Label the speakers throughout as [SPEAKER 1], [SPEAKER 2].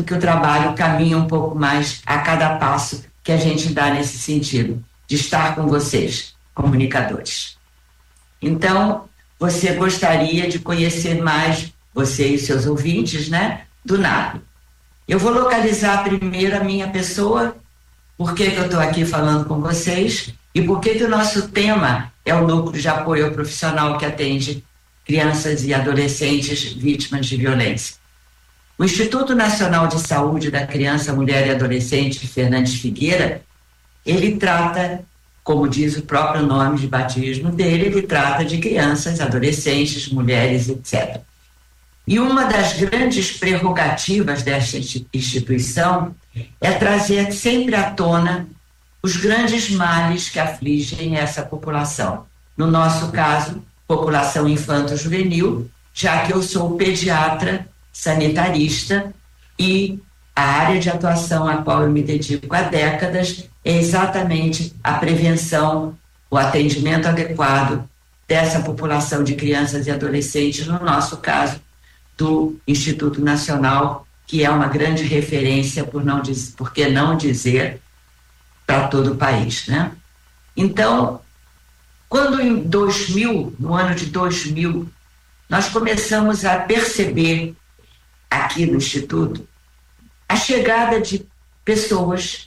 [SPEAKER 1] que o trabalho caminha um pouco mais a cada passo que a gente dá nesse sentido, de estar com vocês, comunicadores. Então, você gostaria de conhecer mais, você e seus ouvintes, né, do NAB. Eu vou localizar primeiro a minha pessoa, por que eu estou aqui falando com vocês e por que o nosso tema é o Núcleo de Apoio ao Profissional que atende crianças e adolescentes vítimas de violência. O Instituto Nacional de Saúde da Criança, Mulher e Adolescente, Fernandes Figueira, ele trata, como diz o próprio nome de batismo dele, ele trata de crianças, adolescentes, mulheres, etc. E uma das grandes prerrogativas desta instituição é trazer sempre à tona os grandes males que afligem essa população. No nosso caso, população infanto-juvenil, já que eu sou pediatra sanitarista e a área de atuação a qual eu me dedico há décadas é exatamente a prevenção, o atendimento adequado dessa população de crianças e adolescentes, no nosso caso, do Instituto Nacional, que é uma grande referência, por que não dizer, para todo o país, né? Então, quando em 2000, no ano de 2000, nós começamos a perceber aqui no Instituto a chegada de pessoas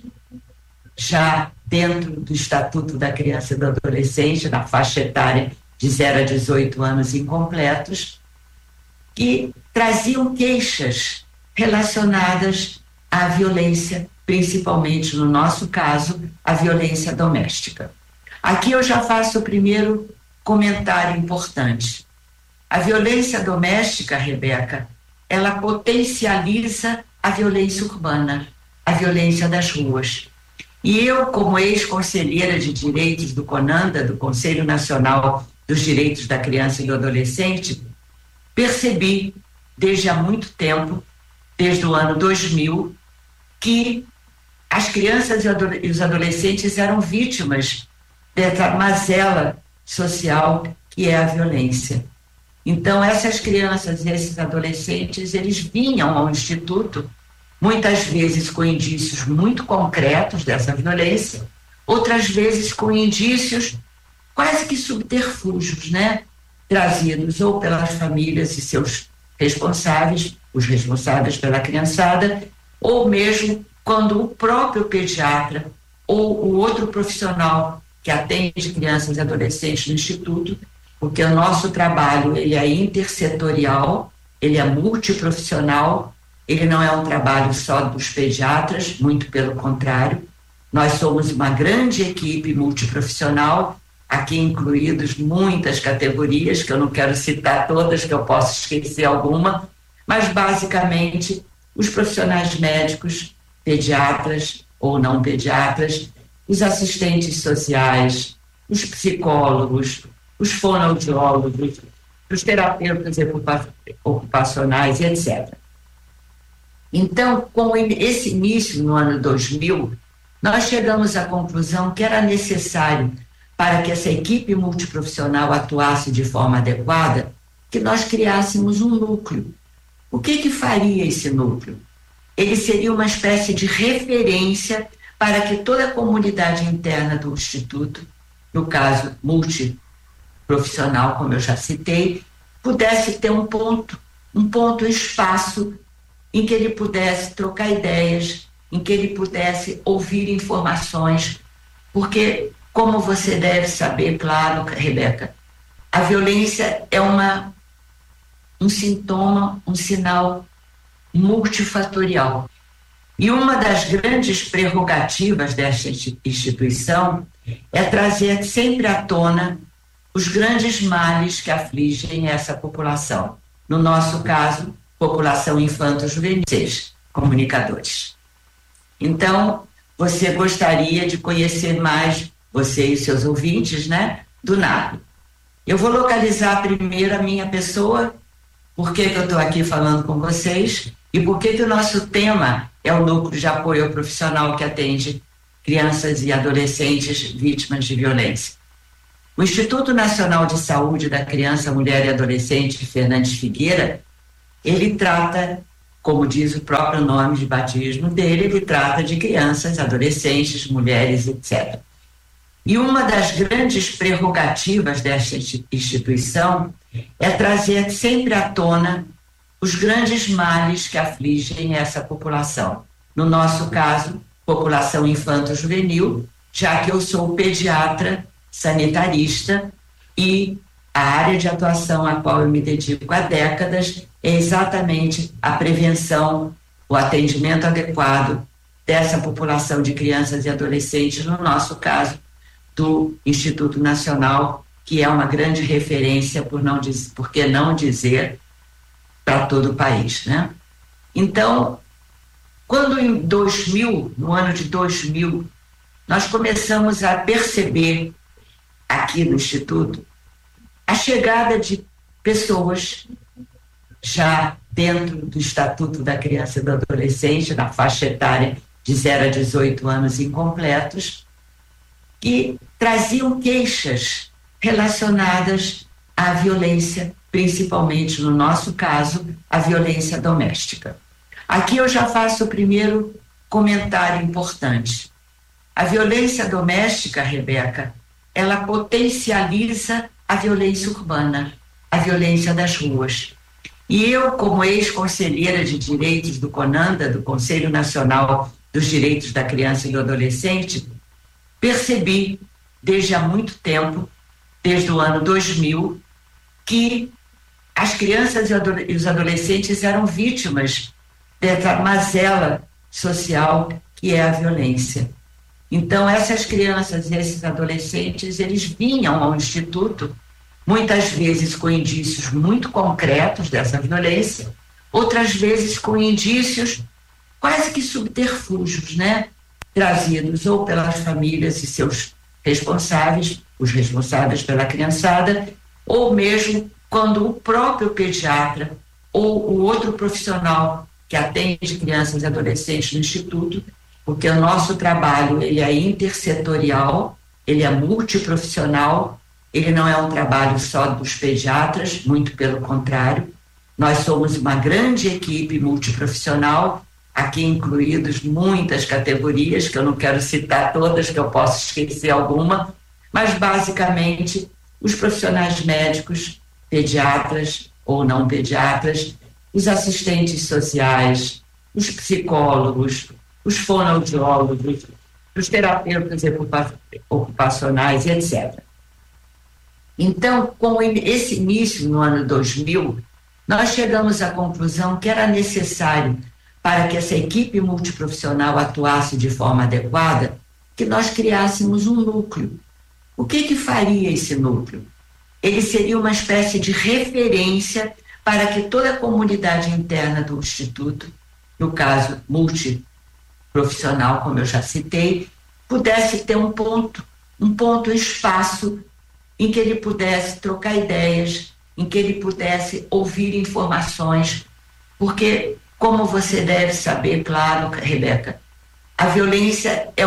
[SPEAKER 1] já dentro do Estatuto da Criança e do Adolescente, na faixa etária de 0 a 18 anos incompletos, que traziam queixas relacionadas à violência, principalmente no nosso caso, a violência doméstica. Aqui eu já faço o primeiro comentário importante. A violência doméstica, Rebeca, ela potencializa a violência urbana, a violência das ruas. E eu, como ex-conselheira de direitos do CONANDA, do Conselho Nacional dos Direitos da Criança e do Adolescente, percebi, desde há muito tempo, desde o ano 2000, que as crianças e os adolescentes eram vítimas dessa mazela social que é a violência. Então, essas crianças e esses adolescentes, eles vinham ao Instituto, muitas vezes com indícios muito concretos dessa violência, outras vezes com indícios quase que subterfúgios, né? Trazidos ou pelas famílias e seus responsáveis, os responsáveis pela criançada, ou mesmo quando o próprio pediatra ou o outro profissional que atende crianças e adolescentes no Instituto, porque o nosso trabalho ele é intersetorial, ele é multiprofissional, ele não é um trabalho só dos pediatras, muito pelo contrário, nós somos uma grande equipe multiprofissional, aqui incluídos muitas categorias, que eu não quero citar todas, que eu posso esquecer alguma, mas basicamente os profissionais médicos, pediatras ou não pediatras, os assistentes sociais, os psicólogos, os fonoaudiólogos, os terapeutas ocupacionais, etc. Então, com esse início no ano 2000, nós chegamos à conclusão que era necessário, para que essa equipe multiprofissional atuasse de forma adequada, que nós criássemos um núcleo. O que faria esse núcleo? Ele seria uma espécie de referência para que toda a comunidade interna do Instituto, no caso multiprofissional, como eu já citei, pudesse ter um ponto, espaço em que ele pudesse trocar ideias, em que ele pudesse ouvir informações, porque, como você deve saber, claro, Rebeca, a violência é um sintoma, um sinal multifatorial. E uma das grandes prerrogativas desta instituição é trazer sempre à tona os grandes males que afligem essa população. No nosso caso, população infanto-juvenil, comunicadores. Então, você gostaria de conhecer mais, você e seus ouvintes, né, do NAB. Eu vou localizar primeiro a minha pessoa, por que eu estou aqui falando com vocês e por que o nosso tema é o Núcleo de Apoio ao Profissional que atende crianças e adolescentes vítimas de violência. O Instituto Nacional de Saúde da Criança, Mulher e Adolescente, Fernandes Figueira, ele trata, como diz o próprio nome de batismo dele, ele trata de crianças, adolescentes, mulheres, etc. E uma das grandes prerrogativas desta instituição é trazer sempre à tona os grandes males que afligem essa população. No nosso caso, população infanto-juvenil, já que eu sou pediatra sanitarista e a área de atuação a qual eu me dedico há décadas é exatamente a prevenção, o atendimento adequado dessa população de crianças e adolescentes, no nosso caso, do Instituto Nacional, que é uma grande referência, por que não dizer, para todo o país, né? Então, quando em 2000, no ano de 2000, nós começamos a perceber aqui no Instituto a chegada de pessoas já dentro do Estatuto da Criança e do Adolescente, na faixa etária de 0 a 18 anos incompletos, que traziam queixas relacionadas à violência, principalmente, no nosso caso, a violência doméstica. Aqui eu já faço o primeiro comentário importante. A violência doméstica, Rebeca, ela potencializa a violência urbana, a violência das ruas. E eu, como ex-conselheira de direitos do CONANDA, do Conselho Nacional dos Direitos da Criança e do Adolescente, percebi desde há muito tempo, desde o ano 2000, que as crianças e os adolescentes eram vítimas dessa mazela social que é a violência. Então, essas crianças e esses adolescentes, eles vinham ao Instituto, muitas vezes com indícios muito concretos dessa violência, outras vezes com indícios quase que subterfúgios, né? Trazidos ou pelas famílias e seus responsáveis, os responsáveis pela criançada, ou mesmo quando o próprio pediatra ou o outro profissional que atende crianças e adolescentes no Instituto, porque o nosso trabalho ele é intersetorial, ele é multiprofissional, ele não é um trabalho só dos pediatras, muito pelo contrário. Nós somos uma grande equipe multiprofissional, aqui incluídos muitas categorias, que eu não quero citar todas, que eu posso esquecer alguma, mas basicamente os profissionais médicos, pediatras ou não pediatras, os assistentes sociais, os psicólogos, os fonoaudiólogos, os terapeutas ocupacionais, etc. Então, com esse início no ano 2000, nós chegamos à conclusão que era necessário, para que essa equipe multiprofissional atuasse de forma adequada, que nós criássemos um núcleo. O que faria esse núcleo? Ele seria uma espécie de referência para que toda a comunidade interna do Instituto, no caso multiprofissional, como eu já citei, pudesse ter um ponto, um espaço em que ele pudesse trocar ideias, em que ele pudesse ouvir informações, porque, como você deve saber, claro, Rebeca, a violência é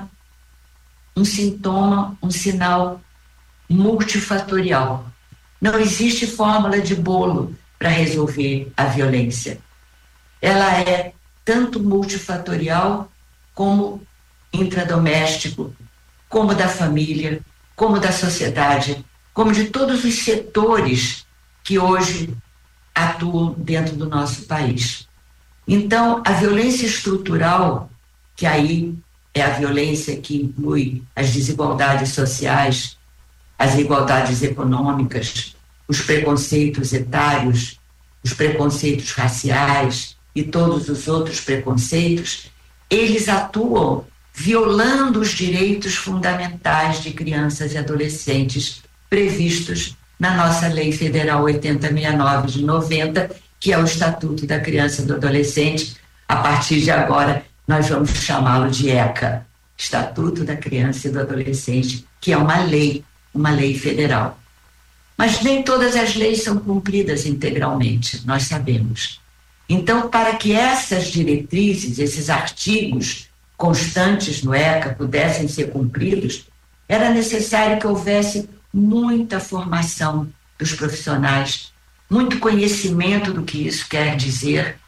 [SPEAKER 1] um sintoma, um sinal multifatorial. Não existe fórmula de bolo para resolver a violência. Ela é tanto multifatorial como intradoméstico, como da família, como da sociedade, como de todos os setores que hoje atuam dentro do nosso país. Então, a violência estrutural, que aí é a violência que inclui as desigualdades sociais, as desigualdades econômicas, os preconceitos etários, os preconceitos raciais e todos os outros preconceitos, eles atuam violando os direitos fundamentais de crianças e adolescentes previstos na nossa Lei Federal 8069 de 90, que é o Estatuto da Criança e do Adolescente. A partir de agora, nós vamos chamá-lo de ECA, Estatuto da Criança e do Adolescente, que é uma lei federal. Mas nem todas as leis são cumpridas integralmente, nós sabemos. Então, para que essas diretrizes, esses artigos constantes no ECA pudessem ser cumpridos, era necessário que houvesse muita formação dos profissionais, muito conhecimento do que isso quer dizer,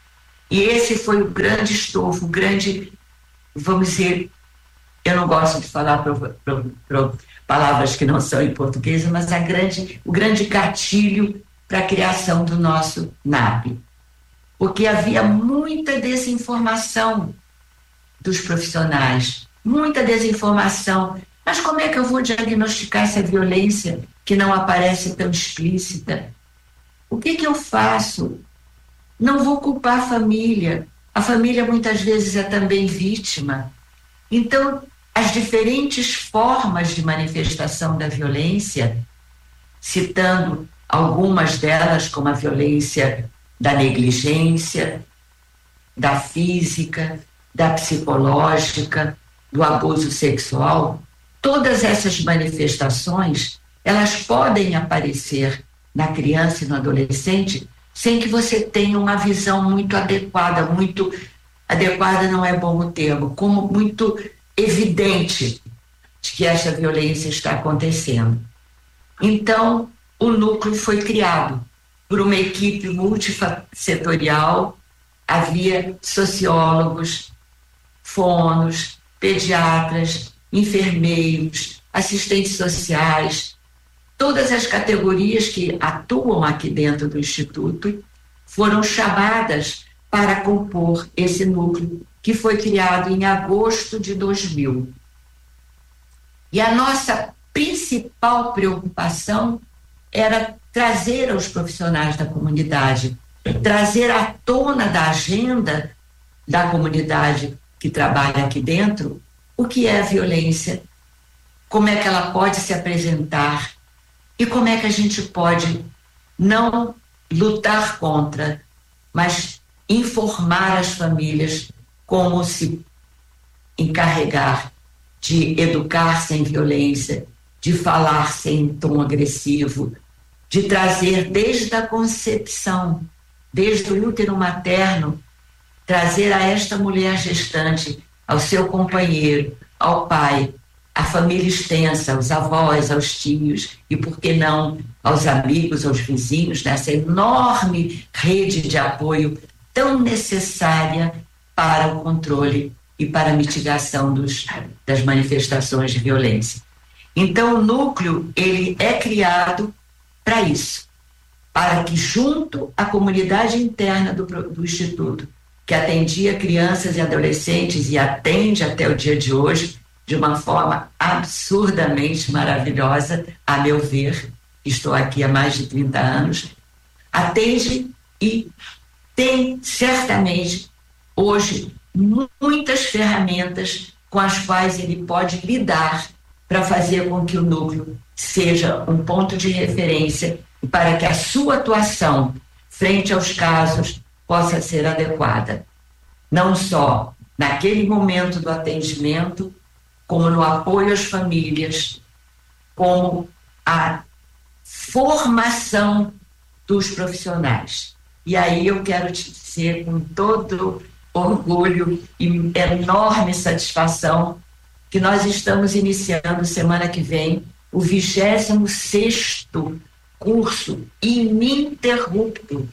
[SPEAKER 1] E esse foi o grande estofo, o grande, vamos dizer, eu não gosto de falar palavras que não são em português, mas o grande gatilho para a criação do nosso NAP. Porque havia muita desinformação dos profissionais, muita desinformação. Mas como é que eu vou diagnosticar essa violência que não aparece tão explícita? O que eu faço? Não vou culpar a família muitas vezes é também vítima. Então, as diferentes formas de manifestação da violência, citando algumas delas, como a violência da negligência, da física, da psicológica, do abuso sexual, todas essas manifestações, elas podem aparecer na criança e no adolescente sem que você tenha uma visão muito adequada não é bom o termo, como muito evidente de que essa violência está acontecendo. Então, o núcleo foi criado por uma equipe multissetorial, havia sociólogos, fonos, pediatras, enfermeiros, assistentes sociais, todas as categorias que atuam aqui dentro do Instituto foram chamadas para compor esse núcleo, que foi criado em agosto de 2000. E a nossa principal preocupação era trazer aos profissionais da comunidade, trazer à tona da agenda da comunidade que trabalha aqui dentro, o que é a violência, como é que ela pode se apresentar e como é que a gente pode não lutar contra, mas informar as famílias como se encarregar de educar sem violência, de falar sem tom agressivo, de trazer desde a concepção, desde o útero materno, trazer a esta mulher gestante, ao seu companheiro, ao pai, à família extensa, aos avós, aos tios e, por que não, aos amigos, aos vizinhos, nessa enorme rede de apoio tão necessária para o controle e para a mitigação das manifestações de violência. Então, o núcleo, ele é criado para isso, para que, junto à comunidade interna do Instituto, que atendia crianças e adolescentes e atende até o dia de hoje, de uma forma absurdamente maravilhosa, a meu ver, estou aqui há mais de 30 anos, atende e tem, certamente, hoje, muitas ferramentas com as quais ele pode lidar para fazer com que o núcleo seja um ponto de referência e para que a sua atuação frente aos casos possa ser adequada. Não só naquele momento do atendimento, como no apoio às famílias, como a formação dos profissionais. E aí eu quero te dizer com todo orgulho e enorme satisfação que nós estamos iniciando semana que vem o 26º curso ininterrupto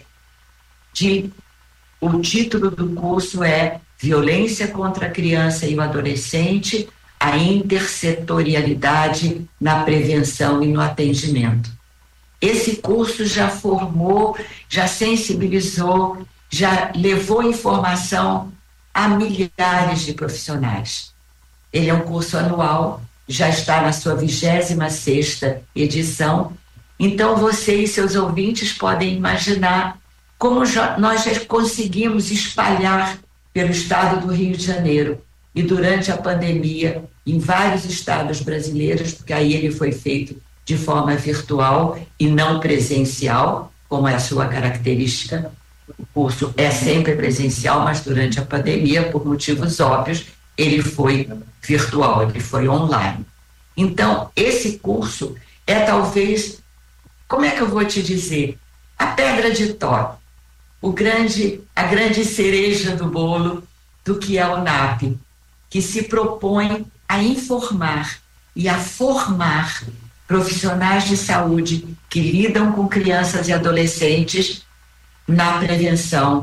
[SPEAKER 1] o título do curso é Violência contra a Criança e o Adolescente, a intersetorialidade na prevenção e no atendimento. Esse curso já formou, já sensibilizou, já levou informação a milhares de profissionais. Ele é um curso anual, já está na sua 26ª edição. Então, você e seus ouvintes podem imaginar como nós já conseguimos espalhar pelo estado do Rio de Janeiro e durante a pandemia em vários estados brasileiros, porque aí ele foi feito de forma virtual e não presencial, como é a sua característica. O curso é sempre presencial, mas durante a pandemia, por motivos óbvios, ele foi virtual, ele foi online. Então, esse curso é talvez, como é que eu vou te dizer, a pedra de toque, a grande cereja do bolo do que é o NAP, que se propõe a informar e a formar profissionais de saúde que lidam com crianças e adolescentes na prevenção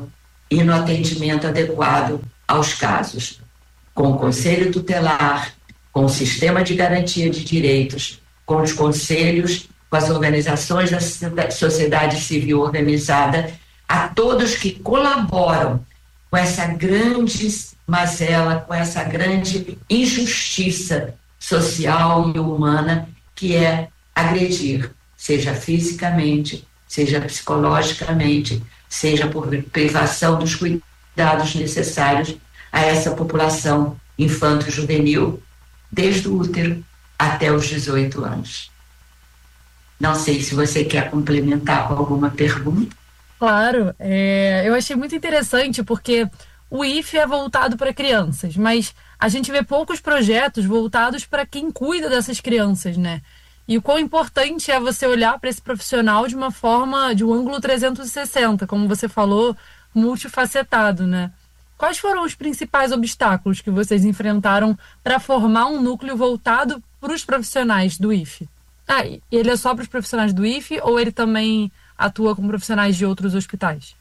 [SPEAKER 1] e no atendimento adequado aos casos, com o conselho tutelar, com o sistema de garantia de direitos, com os conselhos, com as organizações da sociedade civil organizada, a todos que colaboram com essa grande mazela, com essa grande injustiça social e humana que é agredir, seja fisicamente, seja psicologicamente, seja por privação dos cuidados necessários a essa população infanto-juvenil, desde o útero até os 18 anos. Não sei se você quer complementar com alguma pergunta.
[SPEAKER 2] Claro, eu achei muito interessante porque o IFE é voltado para crianças, mas a gente vê poucos projetos voltados para quem cuida dessas crianças, né? E o quão importante é você olhar para esse profissional de uma forma, de um ângulo 360, como você falou, multifacetado, né? Quais foram os principais obstáculos que vocês enfrentaram para formar um núcleo voltado para os profissionais do IFE? Ele é só para os profissionais do IFE ou ele também atua com profissionais de outros hospitais?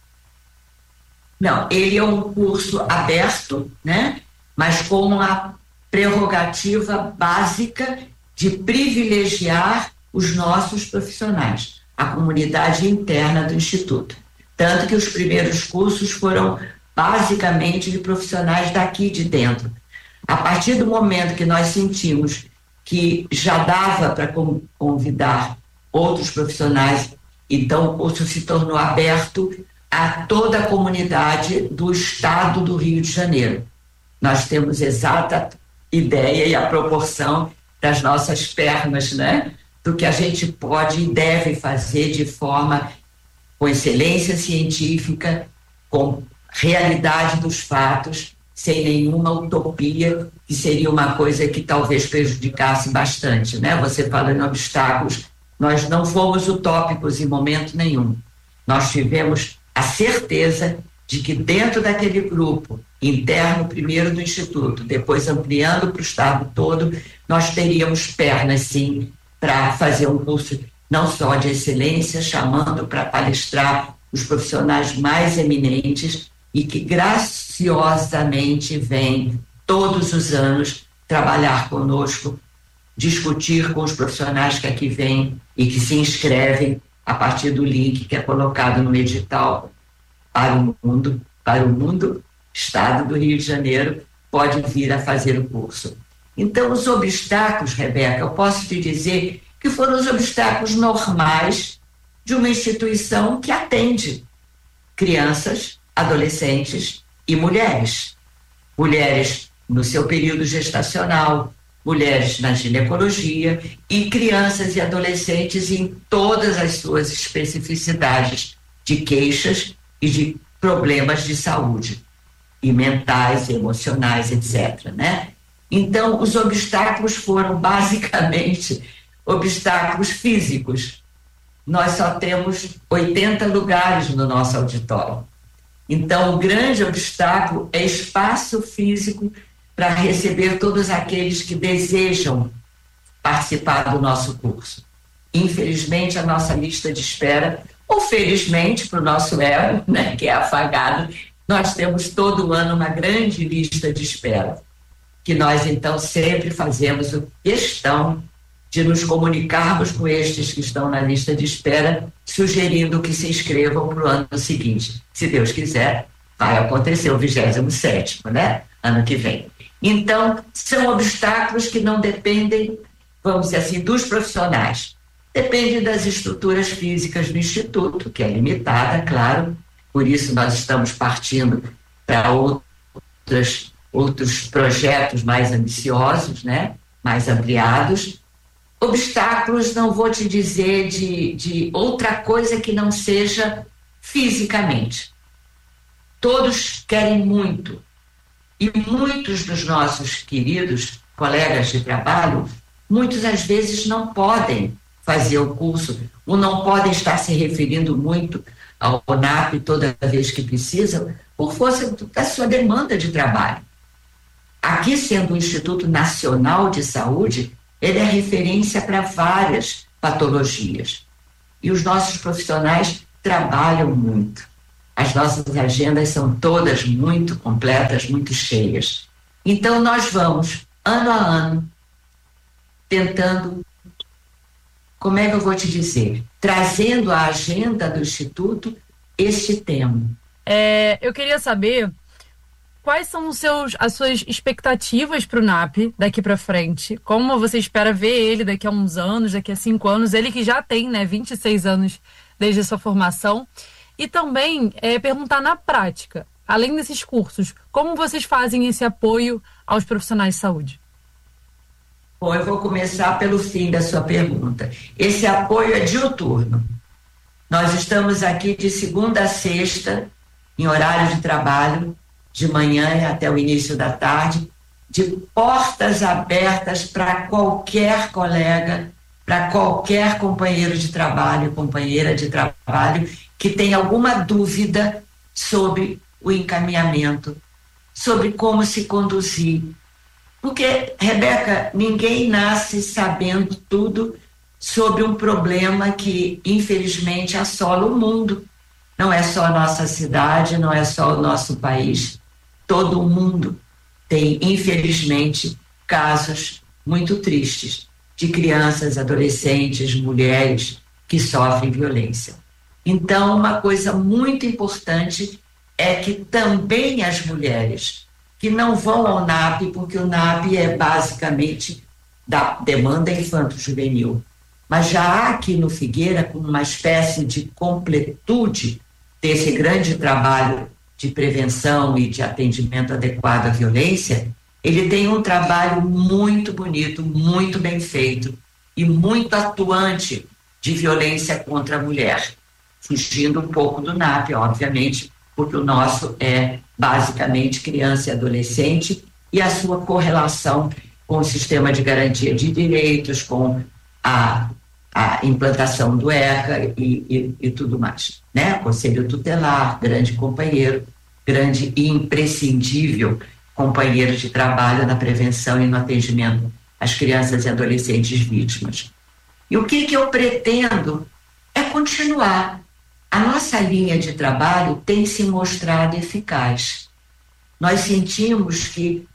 [SPEAKER 1] Não, ele é um curso aberto, né? Mas com uma prerrogativa básica de privilegiar os nossos profissionais, a comunidade interna do Instituto. Tanto que os primeiros cursos foram basicamente de profissionais daqui de dentro. A partir do momento que nós sentimos que já dava para convidar outros profissionais, então o curso se tornou aberto a toda a comunidade do estado do Rio de Janeiro. Nós temos exata ideia e a proporção das nossas pernas, né? Do que a gente pode e deve fazer de forma com excelência científica, com realidade dos fatos, sem nenhuma utopia, que seria uma coisa que talvez prejudicasse bastante, né? Você falando em obstáculos, nós não fomos utópicos em momento nenhum. Nós tivemos a certeza de que dentro daquele grupo interno, primeiro do Instituto, depois ampliando para o estado todo, nós teríamos pernas, sim, para fazer um curso não só de excelência, chamando para palestrar os profissionais mais eminentes e que graciosamente vêm todos os anos trabalhar conosco, discutir com os profissionais que aqui vêm e que se inscrevem a partir do link que é colocado no edital para o mundo, estado do Rio de Janeiro, pode vir a fazer o curso. Então, os obstáculos, Rebeca, eu posso te dizer que foram os obstáculos normais de uma instituição que atende crianças, adolescentes e mulheres. Mulheres no seu período gestacional, mulheres na ginecologia e crianças e adolescentes em todas as suas especificidades de queixas e de problemas de saúde, e mentais, emocionais, etc., né? Então, os obstáculos foram basicamente obstáculos físicos. Nós só temos 80 lugares no nosso auditório. Então, o grande obstáculo é espaço físico para receber todos aqueles que desejam participar do nosso curso. Infelizmente, a nossa lista de espera, ou felizmente para o nosso ego, né, que é afagado, nós temos todo ano uma grande lista de espera, que nós então sempre fazemos questão de nos comunicarmos com estes que estão na lista de espera, sugerindo que se inscrevam para o ano seguinte. Se Deus quiser, vai acontecer o 27º, né? Ano que vem. Então, são obstáculos que não dependem, vamos dizer assim, dos profissionais. Depende das estruturas físicas do Instituto, que é limitada, claro. Por isso, nós estamos partindo para outros projetos mais ambiciosos, né? Mais ampliados. Obstáculos, não vou te dizer de outra coisa que não seja fisicamente. Todos querem muito. E muitos dos nossos queridos colegas de trabalho, muitos às vezes não podem fazer o curso, ou não podem estar se referindo muito ao ONAP toda vez que precisam, por força da sua demanda de trabalho. Aqui, sendo o Instituto Nacional de Saúde, ele é referência para várias patologias. E os nossos profissionais trabalham muito. as nossas agendas são todas muito completas, muito cheias. Então, nós vamos, ano a ano, tentando, como é que eu vou te dizer, trazendo à agenda do Instituto este tema.
[SPEAKER 2] Eu queria saber quais são as suas expectativas para o NAP daqui para frente? Como você espera ver ele daqui a uns anos, daqui a 5 anos? Ele que já tem, 26 anos desde a sua formação. E também perguntar na prática, além desses cursos, como vocês fazem esse apoio aos profissionais de saúde?
[SPEAKER 1] Bom, eu vou começar pelo fim da sua pergunta. Esse apoio é diuturno. Nós estamos aqui de segunda a sexta, em horário de trabalho, de manhã e até o início da tarde, de portas abertas para qualquer colega, para qualquer companheiro de trabalho, companheira de trabalho, que tenha alguma dúvida sobre o encaminhamento, sobre como se conduzir. Porque, Rebeca, ninguém nasce sabendo tudo sobre um problema que, infelizmente, assola o mundo. Não é só a nossa cidade, não é só o nosso país. Todo mundo tem, infelizmente, casos muito tristes de crianças, adolescentes, mulheres que sofrem violência. Então, uma coisa muito importante é que também as mulheres que não vão ao NAP, porque o NAP é basicamente da demanda infanto-juvenil, mas já há aqui no Figueira, como uma espécie de completude desse grande trabalho de prevenção e de atendimento adequado à violência, ele tem um trabalho muito bonito, muito bem feito e muito atuante de violência contra a mulher, fugindo um pouco do NAP, obviamente, porque o nosso é basicamente criança e adolescente e a sua correlação com o sistema de garantia de direitos, com a implantação do ECA e tudo mais, né? Conselho tutelar, grande companheiro, grande e imprescindível companheiro de trabalho na prevenção e no atendimento às crianças e adolescentes vítimas. E o que eu pretendo é continuar. A nossa linha de trabalho tem se mostrado eficaz. Nós sentimos que,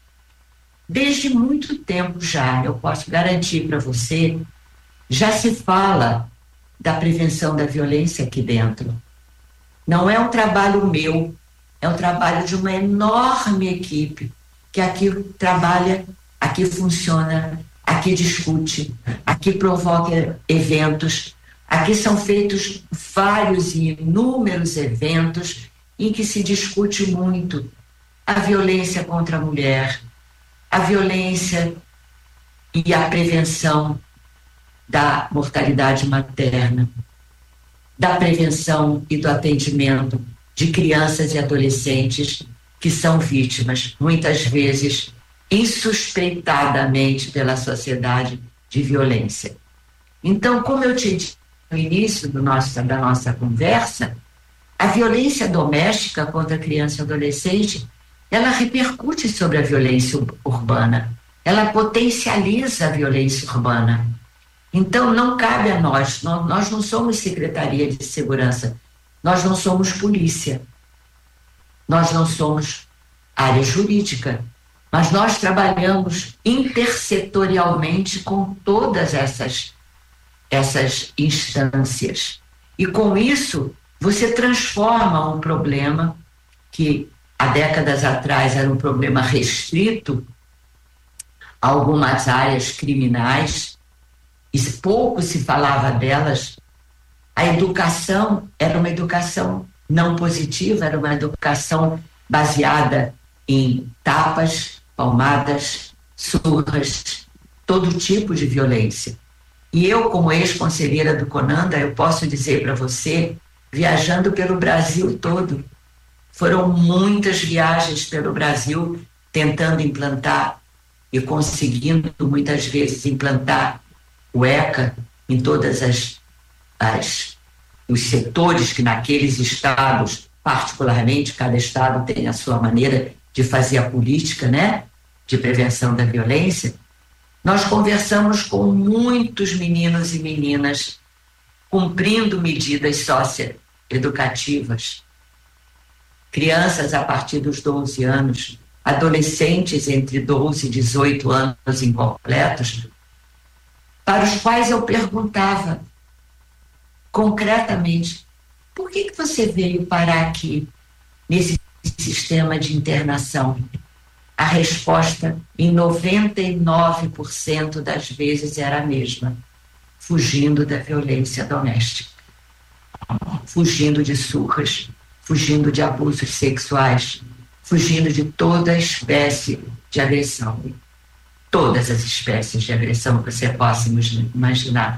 [SPEAKER 1] desde muito tempo já, eu posso garantir para você, já se fala da prevenção da violência aqui dentro. Não é um trabalho meu, é um trabalho de uma enorme equipe que aqui trabalha, aqui funciona, aqui discute, aqui provoca eventos. Aqui são feitos vários e inúmeros eventos em que se discute muito a violência contra a mulher, a violência e a prevenção da mortalidade materna, da prevenção e do atendimento de crianças e adolescentes que são vítimas, muitas vezes insuspeitadamente pela sociedade, de violência. Então, como eu te disse no início da nossa conversa, a violência doméstica contra a criança e adolescente, ela repercute sobre a violência urbana, ela potencializa a violência urbana. Então, não cabe a nós não somos Secretaria de Segurança, nós não somos polícia, nós não somos área jurídica, mas nós trabalhamos intersetorialmente com todas essas instâncias. E com isso, você transforma um problema que há décadas atrás era um problema restrito a algumas áreas criminais, e pouco se falava delas. A educação era uma educação não positiva, era uma educação baseada em tapas, palmadas, surras, todo tipo de violência. E eu, como ex-conselheira do CONANDA, eu posso dizer para você, viajando pelo Brasil todo, foram muitas viagens pelo Brasil tentando implantar e conseguindo muitas vezes implantar o ECA em todas os setores que naqueles estados, particularmente, cada estado tem a sua maneira de fazer a política, né, de prevenção da violência. Nós conversamos com muitos meninos e meninas cumprindo medidas socioeducativas crianças a partir dos 12 anos, adolescentes entre 12 e 18 anos incompletos, para os quais eu perguntava concretamente: por que você veio parar aqui, nesse sistema de internação? A resposta, em 99% das vezes, era a mesma: fugindo da violência doméstica, fugindo de surras, fugindo de abusos sexuais, fugindo de toda espécie de agressão. Todas as espécies de agressão que você possa imaginar.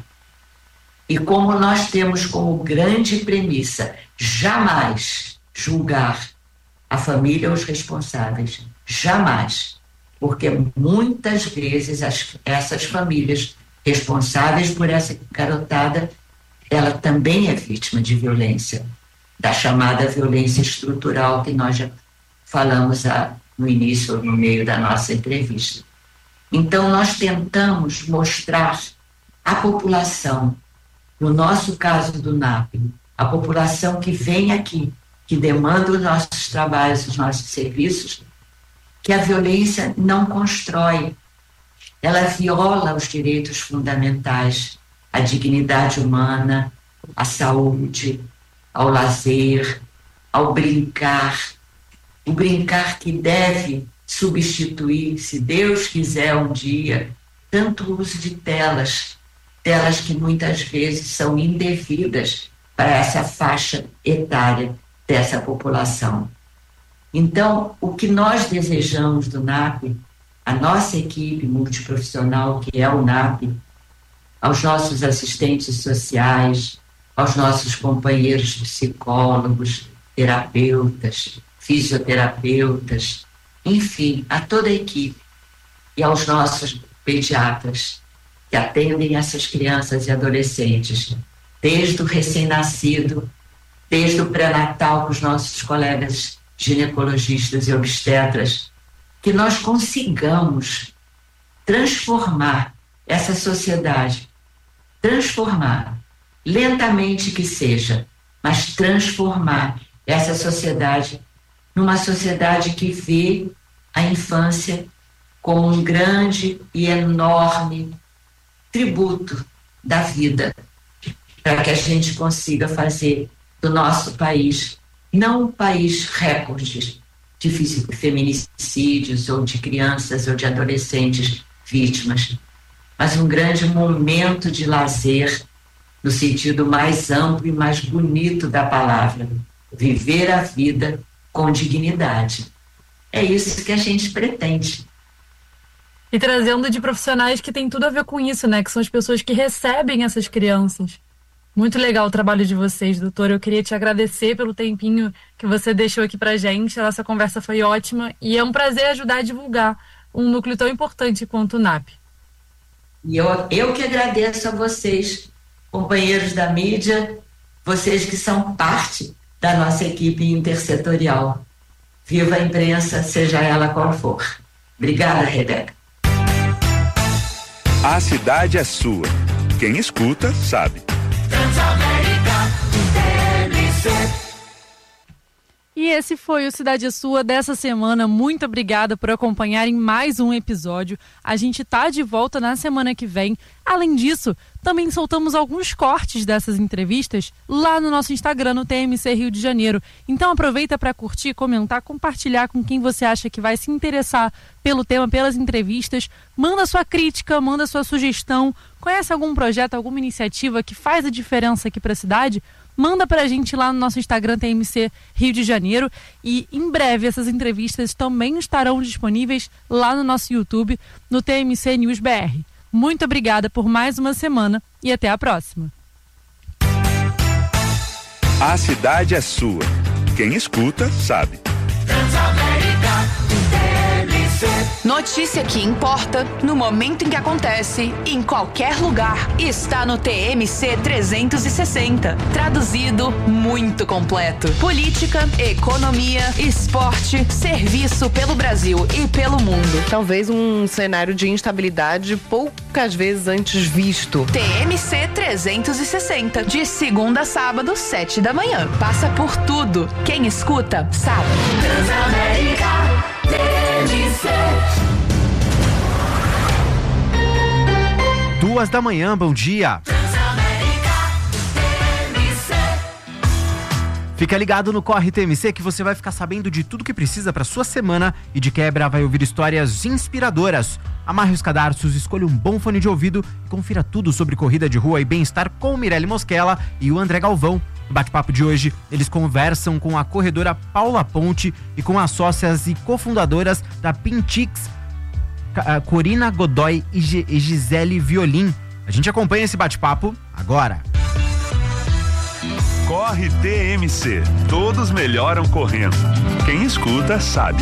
[SPEAKER 1] E como nós temos como grande premissa jamais julgar a família ou os responsáveis, jamais, porque muitas vezes essas famílias responsáveis por essa garotada, ela também é vítima de violência, da chamada violência estrutural que nós já falamos no início ou no meio da nossa entrevista. Então nós tentamos mostrar à população, no nosso caso do NAP, a população que vem aqui, que demanda os nossos trabalhos, os nossos serviços, que a violência não constrói, ela viola os direitos fundamentais, a dignidade humana, a saúde, ao lazer, ao brincar, o brincar que deve substituir, se Deus quiser um dia, tanto o uso de telas que muitas vezes são indevidas para essa faixa etária dessa população. Então, o que nós desejamos do NAP, a nossa equipe multiprofissional, que é o NAP, aos nossos assistentes sociais, aos nossos companheiros psicólogos, terapeutas, fisioterapeutas, enfim, a toda a equipe, e aos nossos pediatras que atendem essas crianças e adolescentes, desde o recém-nascido, desde o pré-natal com os nossos colegas ginecologistas e obstetras, que nós consigamos transformar essa sociedade, transformar, lentamente que seja, mas transformar essa sociedade numa sociedade que vê a infância como um grande e enorme tributo da vida, para que a gente consiga fazer do nosso país não um país recorde de feminicídios ou de crianças ou de adolescentes vítimas, mas um grande momento de lazer no sentido mais amplo e mais bonito da palavra, viver a vida com dignidade. É isso que a gente pretende.
[SPEAKER 2] E trazendo de profissionais que tem tudo a ver com isso, né? Que são as pessoas que recebem essas crianças. Muito legal o trabalho de vocês, doutora. Eu queria te agradecer pelo tempinho que você deixou aqui pra gente. A nossa conversa foi ótima e é um prazer ajudar a divulgar um núcleo tão importante quanto o NAP.
[SPEAKER 1] E eu que agradeço a vocês, companheiros da mídia, vocês que são parte da nossa equipe intersetorial. Viva a imprensa, seja ela qual for. Obrigada, Rebeca.
[SPEAKER 3] A cidade é sua. Quem escuta, sabe.
[SPEAKER 2] E esse foi o Cidade é Sua dessa semana. Muito obrigada por acompanharem mais um episódio. A gente tá de volta na semana que vem. Além disso, também soltamos alguns cortes dessas entrevistas lá no nosso Instagram, no TMC Rio de Janeiro. Então aproveita para curtir, comentar, compartilhar com quem você acha que vai se interessar pelo tema, pelas entrevistas. Manda sua crítica, manda sua sugestão. Conhece algum projeto, alguma iniciativa que faz a diferença aqui para a cidade? Manda pra gente lá no nosso Instagram, TMC Rio de Janeiro. E em breve essas entrevistas também estarão disponíveis lá no nosso YouTube, no TMC News BR. Muito obrigada por mais uma semana e até a próxima.
[SPEAKER 3] A cidade é sua. Quem escuta, sabe.
[SPEAKER 4] Transamérica, TMC. Notícia que importa, no momento em que acontece, em qualquer lugar, está no TMC 360. Traduzido, muito completo. Política, economia, esporte, serviço pelo Brasil e pelo mundo.
[SPEAKER 5] Talvez um cenário de instabilidade poucas vezes antes visto.
[SPEAKER 4] TMC 360, de segunda a sábado, 7 da manhã. Passa por tudo. Quem escuta, sabe.
[SPEAKER 6] Transamérica TMC.
[SPEAKER 7] 2 da manhã, bom dia. Fica ligado no Corre TMC que você vai ficar sabendo de tudo que precisa para sua semana e de quebra vai ouvir histórias inspiradoras. Amarre os cadarços, escolha um bom fone de ouvido e confira tudo sobre corrida de rua e bem-estar com Mirelle Mosquela e o André Galvão. No bate-papo de hoje, eles conversam com a corredora Paula Ponte e com as sócias e cofundadoras da Pintix, Corina Godoy e Gisele Violim. A gente acompanha esse bate-papo agora.
[SPEAKER 3] Corre TMC. Todos melhoram correndo. Quem escuta, sabe.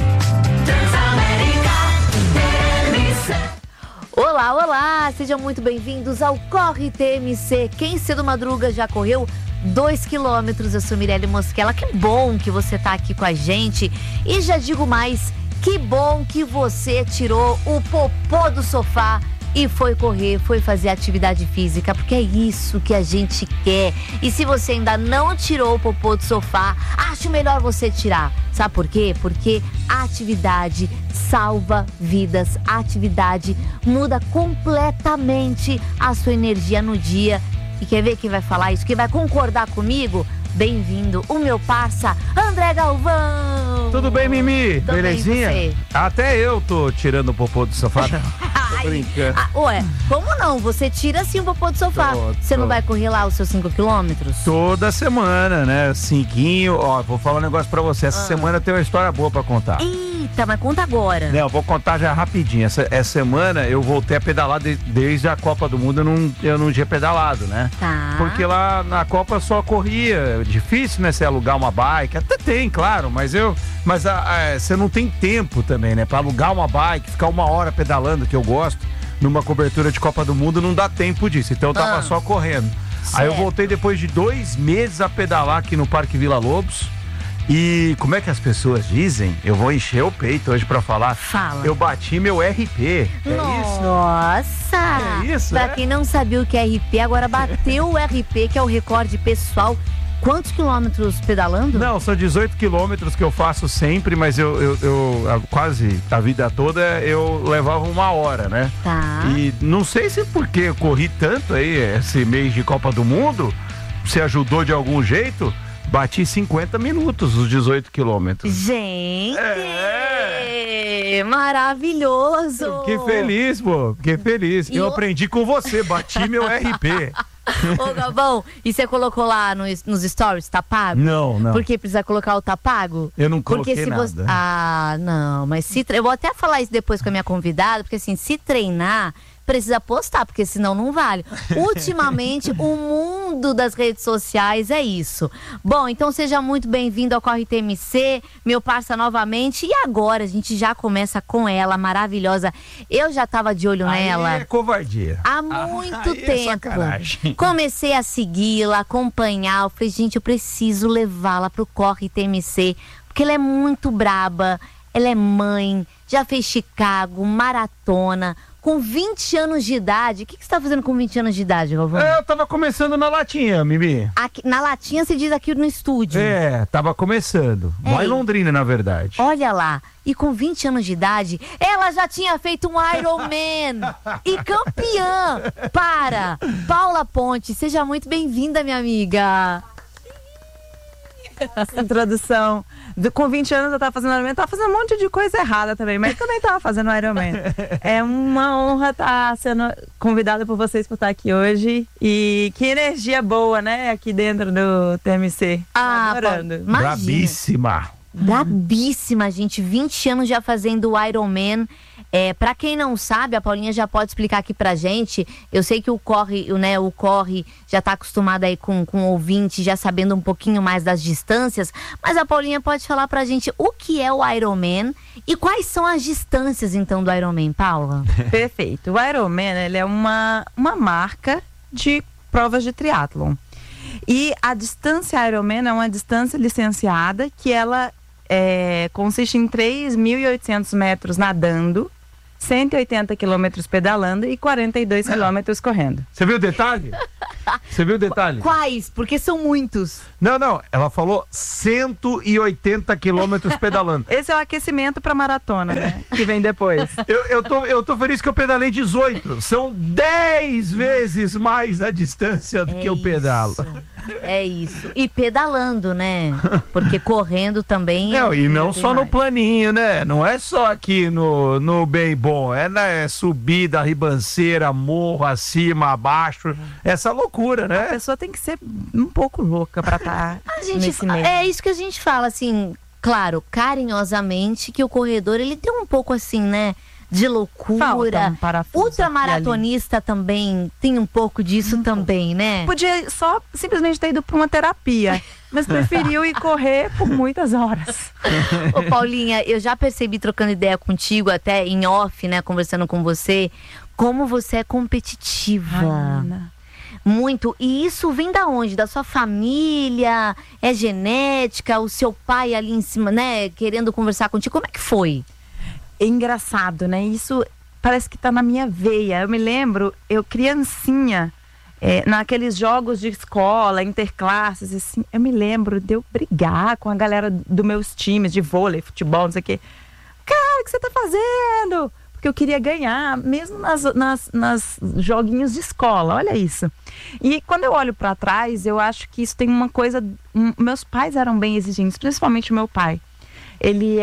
[SPEAKER 8] Olá, olá! Sejam muito bem-vindos ao Corre TMC. Quem cedo madruga já correu 2 quilômetros. Eu sou Mirelle Mosquela. Que bom que você tá aqui com a gente. E já digo mais, que bom que você tirou o popô do sofá e foi correr, foi fazer atividade física, porque é isso que a gente quer. E se você ainda não tirou o popô do sofá, acho melhor você tirar. Sabe por quê? Porque a atividade salva vidas. A atividade muda completamente a sua energia no dia. E quer ver quem vai falar isso? Quem vai concordar comigo? Bem-vindo, o meu parça, André Galvão.
[SPEAKER 9] Tudo bem, Mimi?
[SPEAKER 8] Tô
[SPEAKER 9] belezinha?
[SPEAKER 8] bem,
[SPEAKER 9] Até eu tô tirando o popô do sofá. Tô brincando.
[SPEAKER 8] Ué, como não? Você tira sim o popô do sofá. Você não vai correr lá os seus 5 quilômetros?
[SPEAKER 9] Toda semana, né? Cinquinho. Ó, vou falar um negócio pra você. Essa semana tem uma história boa pra contar.
[SPEAKER 8] Eita, mas conta agora.
[SPEAKER 9] Não, vou contar já rapidinho. Essa semana eu voltei a pedalar desde a Copa do Mundo. Eu não tinha pedalado, né?
[SPEAKER 8] Tá.
[SPEAKER 9] Porque lá na Copa só corria. Difícil, né? Você alugar uma bike. Até tem, claro, mas você não tem tempo também, né? Pra alugar uma bike, ficar 1 hora pedalando, que eu gosto, numa cobertura de Copa do Mundo, não dá tempo disso. Então eu tava só correndo. Certo. Aí eu voltei depois de 2 meses a pedalar aqui no Parque Vila Lobos. E como é que as pessoas dizem? Eu vou encher o peito hoje pra falar.
[SPEAKER 8] Fala.
[SPEAKER 9] Eu bati meu RP.
[SPEAKER 8] Nossa!
[SPEAKER 9] É isso?
[SPEAKER 8] Pra quem não sabia o que é RP, agora bateu o RP, que é o recorde pessoal. Quantos quilômetros pedalando?
[SPEAKER 9] Não, são 18 quilômetros que eu faço sempre, mas eu quase a vida toda eu levava 1 hora, né?
[SPEAKER 8] Tá.
[SPEAKER 9] E não sei se porque eu corri tanto aí esse mês de Copa do Mundo, se ajudou de algum jeito, bati 50 minutos os 18 quilômetros.
[SPEAKER 8] Gente! Maravilhoso!
[SPEAKER 9] Fiquei feliz, pô. Fiquei feliz. Eu aprendi com você, bati meu RP.
[SPEAKER 8] Ô, Galvão, e você colocou lá nos stories, tá pago?
[SPEAKER 9] Não.
[SPEAKER 8] Porque precisa colocar o tá pago?
[SPEAKER 9] Eu não coloquei
[SPEAKER 8] porque se
[SPEAKER 9] nada.
[SPEAKER 8] Você... Ah, não, mas eu vou até falar isso depois com a minha convidada, porque assim, se treinar, precisa postar, porque senão não vale. Ultimamente, o mundo das redes sociais é isso. Bom, então seja muito bem-vindo ao Corre TMC, meu parça novamente. E agora a gente já começa com ela, maravilhosa. Eu já tava de olho nela.
[SPEAKER 9] É covardia.
[SPEAKER 8] Há muito tempo.
[SPEAKER 9] É sacanagem.
[SPEAKER 8] Comecei a segui-la, acompanhar. Eu falei, gente, eu preciso levá-la pro Corre TMC, porque ela é muito braba. Ela é mãe, já fez Chicago, maratona, com 20 anos de idade. O que você tá fazendo com 20 anos de idade, Galvão?
[SPEAKER 9] Eu tava começando na latinha, Mimi.
[SPEAKER 8] Aqui, na latinha se diz aqui no estúdio.
[SPEAKER 9] Tava começando. Lá em Londrina, na verdade.
[SPEAKER 8] Olha lá. E com 20 anos de idade, ela já tinha feito um Ironman. E campeã. Paula Ponte, seja muito bem-vinda, minha amiga.
[SPEAKER 10] Essa introdução. Com 20 anos eu tava fazendo Ironman, tava fazendo um monte de coisa errada também, mas também tava fazendo Ironman. É uma honra estar sendo convidada por vocês por estar aqui hoje. E que energia boa, né? Aqui dentro do TMC. Adorando.
[SPEAKER 9] Brabíssima.
[SPEAKER 8] Brabíssima, gente. 20 anos já fazendo o Ironman. Para quem não sabe, a Paulinha já pode explicar aqui pra gente. Eu sei que o Corre já tá acostumado aí com o ouvinte, já sabendo um pouquinho mais das distâncias, mas a Paulinha pode falar pra gente o que é o Ironman e quais são as distâncias, então, do Ironman, Paula?
[SPEAKER 10] Perfeito. O Ironman, ele é uma marca de provas de triatlon. E a distância Ironman é uma distância licenciada que ela consiste em 3.800 metros nadando, 180 quilômetros pedalando e 42 quilômetros correndo.
[SPEAKER 9] Você viu o detalhe? Você viu o detalhe?
[SPEAKER 8] Quais? Porque são muitos.
[SPEAKER 9] Não, ela falou 180 quilômetros pedalando.
[SPEAKER 10] Esse é o aquecimento pra maratona, né? Que vem depois.
[SPEAKER 9] Eu tô feliz que eu pedalei 18. São 10 vezes mais a distância do que eu pedalo.
[SPEAKER 8] É isso. E pedalando, né? Porque correndo também...
[SPEAKER 9] Não, e não só no planinho, né? Não é só aqui no bem bom. É subida, ribanceira, morro, acima, abaixo. Essa loucura, né?
[SPEAKER 10] A pessoa tem que ser um pouco louca pra estar nesse meio.
[SPEAKER 8] É isso que a gente fala, assim, claro, carinhosamente, que o corredor, ele tem um pouco assim, né? De loucura. Ultramaratonista também tem um pouco disso também, né?
[SPEAKER 10] Podia só simplesmente ter ido para uma terapia, mas preferiu ir correr por muitas horas.
[SPEAKER 8] Ô Paulinha, eu já percebi trocando ideia contigo, até em off, né, conversando com você, como você é competitiva.
[SPEAKER 10] Ana.
[SPEAKER 8] Muito. E isso vem da onde? Da sua família? É genética? O seu pai ali em cima, né, querendo conversar contigo? Como é que foi?
[SPEAKER 10] É engraçado, né? Isso parece que tá na minha veia. Eu me lembro, eu criancinha, naqueles jogos de escola, interclasses, assim, eu me lembro de eu brigar com a galera dos meus times de vôlei, futebol, não sei o quê. Cara, o que você tá fazendo? Porque eu queria ganhar, mesmo nas joguinhos de escola, olha isso. E quando eu olho para trás, eu acho que isso tem uma coisa... Meus pais eram bem exigentes, principalmente o meu pai. Ele